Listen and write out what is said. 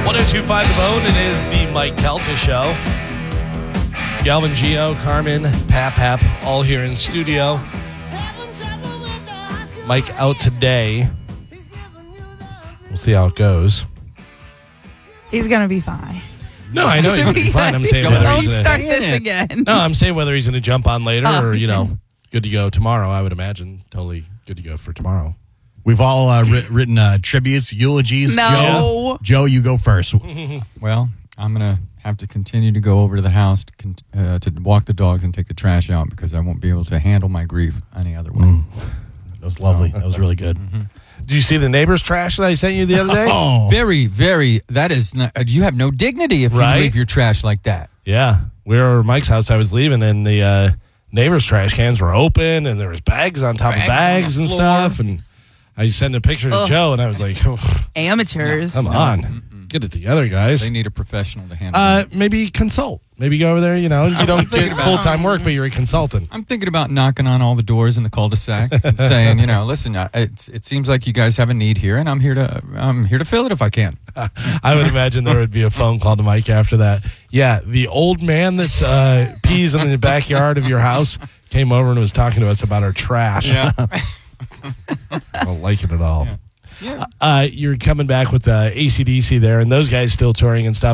1025 The Bone. It is the Mike Kelta Show. It's Galvin, Gio, Carmen, Pap, all here in studio. Mike out today. We'll see how it goes. He's going to be fine. No, I know he's going to be fine. I'm saying whether Don't he's start gonna, this again. No, I'm saying whether he's going to jump on later or, good to go tomorrow, I would imagine. Totally good to go for tomorrow. We've all written tributes, eulogies. No. Joe, you go first. Well, I'm going to have to continue to go over to the house to walk the dogs and take the trash out because I won't be able to handle my grief any other way. That was lovely. That was really good. Mm-hmm. Did you see the neighbor's trash that I sent you the other day? Oh. Very, very. That is not. You have no dignity if you leave your trash like that. Yeah. We were at Mike's house. I was leaving, and the neighbor's trash cans were open, and there was bags on top of bags and stuff. And I sent a picture to Joe, and I was like, Amateurs. come on. Get it together, guys. They need a professional to handle it. Maybe consult. Maybe go over there, you don't get full-time work, but you're a consultant. I'm thinking about knocking on all the doors in the cul-de-sac and saying, listen, it seems like you guys have a need here, and I'm here to fill it if I can. I would imagine there would be a phone call to Mike after that. Yeah, the old man that's pees in the backyard of your house came over and was talking to us about our trash. Yeah. I don't like it at all. Yeah. You're coming back with AC/DC there, and those guys still touring and stuff.